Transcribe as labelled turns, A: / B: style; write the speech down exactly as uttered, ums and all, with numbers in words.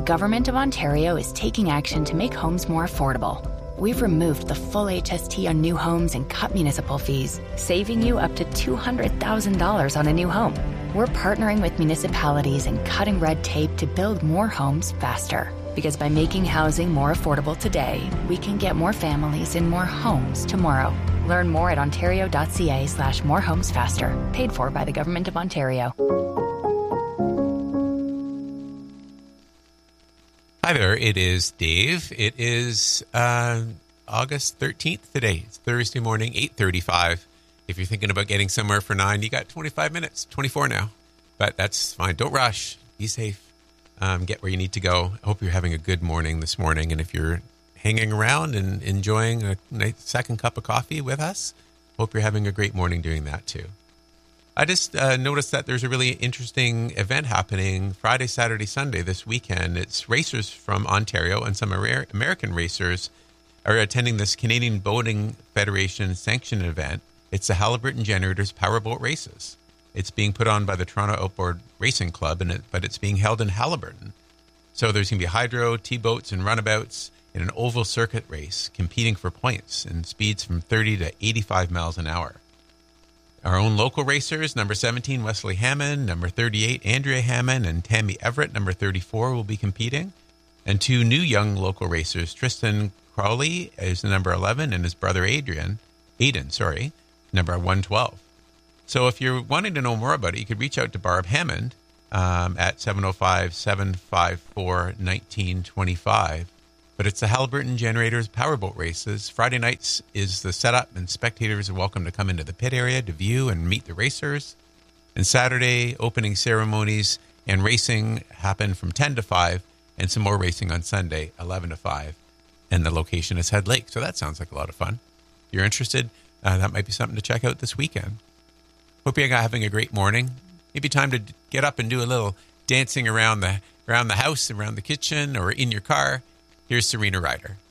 A: Government of Ontario is taking action to make homes more affordable. We've removed the full H S T on new homes and cut municipal fees, saving you up to two hundred thousand dollars on a new home. We're partnering with municipalities and cutting red tape to build more homes faster. Because by making housing more affordable today, we can get more families in more homes tomorrow. Learn more at ontario.ca slash more homes faster. Paid for by the Government of Ontario.
B: Hi there, it is Dave. It is uh, August thirteenth today. It's Thursday morning, eight thirty-five. If you're thinking about getting somewhere for nine, you got twenty-five minutes, twenty-four now. But that's fine. Don't rush. Be safe. Um, get where you need to go. I hope you're having a good morning this morning. And if you're hanging around and enjoying a nice second cup of coffee with us, hope you're having a great morning doing that too. I just uh, noticed that there's a really interesting event happening Friday, Saturday, Sunday this weekend. It's racers from Ontario and some Amer- American racers are attending this Canadian Boating Federation sanctioned event. It's the Halliburton Generators Powerboat Races. It's being put on by the Toronto Outboard Racing Club, and it, but it's being held in Halliburton. So there's going to be hydro, T-boats, and runabouts in an oval circuit race competing for points and speeds from thirty to eighty-five miles an hour. Our own local racers, number seventeen, Wesley Hammond, number thirty-eight, Andrea Hammond, and Tammy Everett, number thirty-four, will be competing. And two new young local racers, Tristan Crowley is the number eleven, and his brother Adrian, Aiden, sorry, number one twelve. So if you're wanting to know more about it, you could reach out to Barb Hammond um, at seven oh five, seven five four, one nine two five. But it's the Halliburton Generators Powerboat Races. Friday nights is the setup, and spectators are welcome to come into the pit area to view and meet the racers. And Saturday, opening ceremonies and racing happen from ten to five, and some more racing on Sunday, eleven to five. And the location is Head Lake, so that sounds like a lot of fun. If you're interested, uh, that might be something to check out this weekend. Hope you're having a great morning. Maybe time to get up and do a little dancing around the around the house, around the kitchen, or in your car. Here's Serena Ryder.